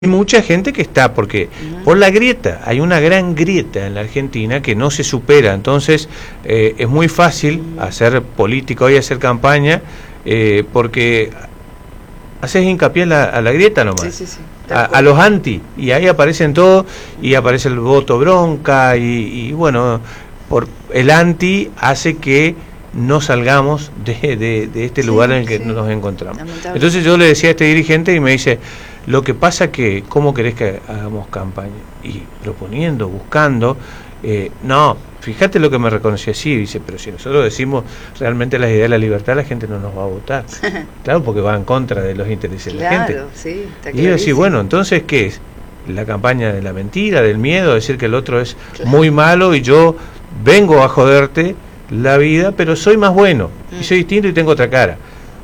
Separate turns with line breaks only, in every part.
Hay mucha gente que está, porque por la grieta, hay una gran grieta en la Argentina que no se supera, entonces es muy fácil hacer política hoy, hacer campaña, porque haces hincapié a la grieta nomás,
sí,
a los anti, y ahí aparecen todos, y aparece el voto bronca, y bueno, por el anti hace que no salgamos de este lugar en el que nos encontramos. Entonces yo le decía a este dirigente y me dice, lo que pasa que, ¿cómo querés que hagamos campaña? Y proponiendo, buscando, no, fíjate lo que me reconoció así, dice, pero si nosotros decimos realmente las ideas de la libertad, la gente no nos va a votar. Claro, porque va en contra de los intereses de la gente.
Sí, está
y yo decía, bueno, entonces, ¿qué es? La campaña de la mentira, del miedo, decir que el otro es muy malo y yo vengo a joderte la vida, pero soy más bueno, y soy distinto y tengo otra cara.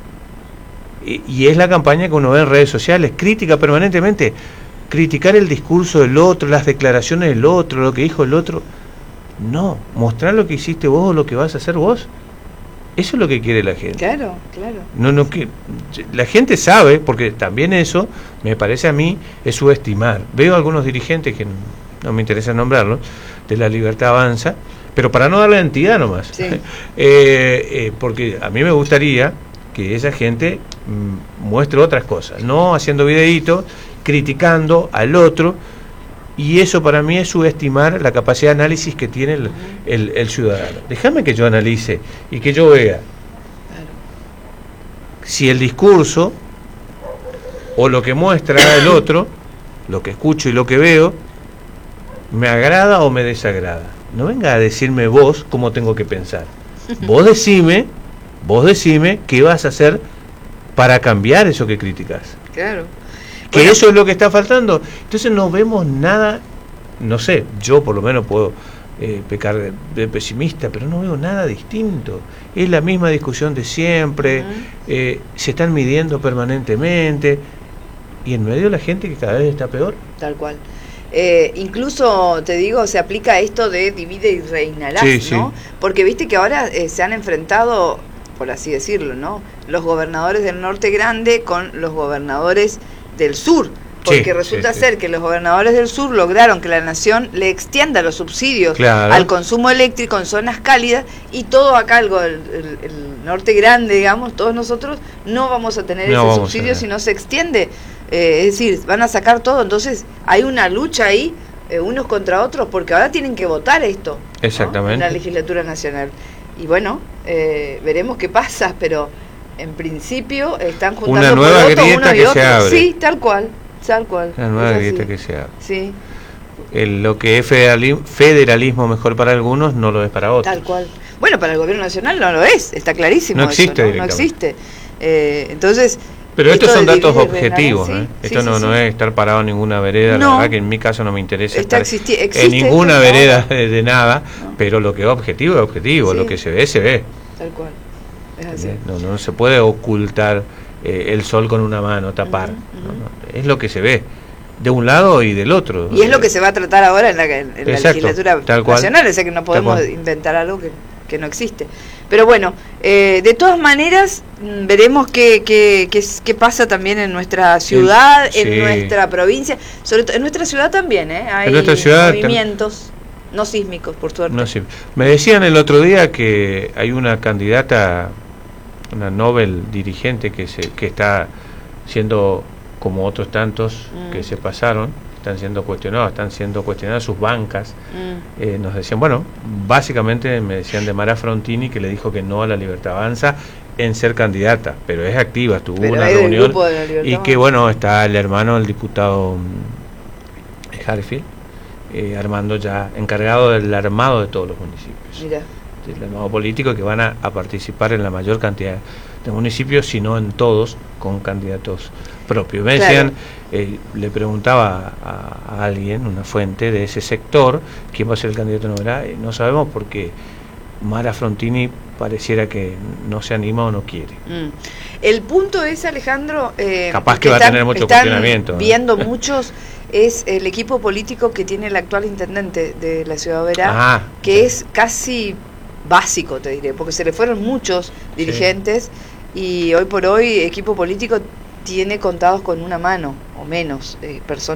Y es la campaña que uno ve en redes sociales, crítica permanentemente, criticar el discurso del otro, las declaraciones del otro, lo que dijo el otro. No, mostrar lo que hiciste vos o lo que vas a hacer vos. Eso es lo que quiere la gente.
Claro.
No, que la gente sabe, porque también eso, me parece a mí, es subestimar. Veo algunos dirigentes, que no me interesa nombrarlos, de La Libertad Avanza, pero para no darle entidad nomás.
Sí.
Porque a mí me gustaría que esa gente muestre otras cosas, no haciendo videitos, criticando al otro, y eso para mí es subestimar la capacidad de análisis que tiene el ciudadano. Déjame que yo analice y que yo vea si el discurso o lo que muestra el otro, lo que escucho y lo que veo, me agrada o me desagrada. No venga a decirme vos cómo tengo que pensar. Vos decime qué vas a hacer para cambiar eso que criticas.
Claro.
Que bueno, eso es lo que está faltando. Entonces no vemos nada, no sé, yo por lo menos puedo pecar de pesimista, pero no veo nada distinto. Es la misma discusión de siempre, se están midiendo permanentemente, y en medio la gente que cada vez está peor.
Tal cual. Incluso, te digo, se aplica esto de divide y reinarás, ¿no? Sí. Porque viste que ahora se han enfrentado, por así decirlo, ¿no? Los gobernadores del norte grande con los gobernadores del sur, porque resulta ser que los gobernadores del sur lograron que la nación le extienda los subsidios al consumo eléctrico en zonas cálidas, y todo acá, el norte grande, digamos, todos nosotros no vamos a tener ese subsidio si no se extiende. Es decir, van a sacar todo. Entonces hay una lucha ahí, unos contra otros, porque ahora tienen que votar esto,
exactamente, ¿no?,
en la legislatura nacional. Y bueno, veremos qué pasa, pero en principio están juntando
una nueva
por votos
grieta
uno y
que
otro.
se abre.
Sí, tal cual.
Una nueva grieta que se abre.
Sí.
Lo que es federalismo mejor para algunos no lo es para otros.
Tal cual. Bueno, para el gobierno nacional no lo es, está clarísimo.
No existe,
eso, ¿no? No existe. Entonces...
Pero estos son datos objetivos, ¿eh? Esto no es estar parado en ninguna vereda, la verdad que en mi caso no me interesa estar en ninguna vereda de nada, pero lo que es objetivo, lo que se ve, se ve.
Tal cual, es así.
No se puede ocultar el sol con una mano, tapar, es lo que se ve, de un lado y del otro.
Y es lo que se va a tratar ahora en la legislatura nacional, o sea que no podemos inventar algo que no existe. Pero bueno, de todas maneras veremos qué pasa también en nuestra ciudad, en nuestra provincia, sobre todo en nuestra ciudad también, hay movimientos no sísmicos, por suerte.
No, sí. Me decían el otro día que hay una candidata, una Nobel dirigente que está siendo, como otros tantos que se pasaron, están siendo cuestionadas sus bancas. Nos decían, bueno, básicamente me decían de Mara Frontini, que le dijo que no a La Libertad Avanza en ser candidata, pero es activa, tuvo una reunión, y que bueno, está el hermano del diputado Harfield, armando ya, encargado del armado de todos los municipios.
Mira.
El armado político, que van a participar en la mayor cantidad de municipios, si no en todos, con candidatos propios. Me decían, le preguntaba a alguien, una fuente de ese sector, quién va a ser el candidato novedad, no sabemos, porque Mara Frontini pareciera que no se anima o no quiere.
El punto es, Alejandro,
capaz que va a tener mucho cuestionamiento,
viendo muchos, es el equipo político que tiene el actual intendente de la ciudad de Oberá, que es casi básico, te diré, porque se le fueron muchos dirigentes, y hoy por hoy equipo político tiene contados con una mano o menos personas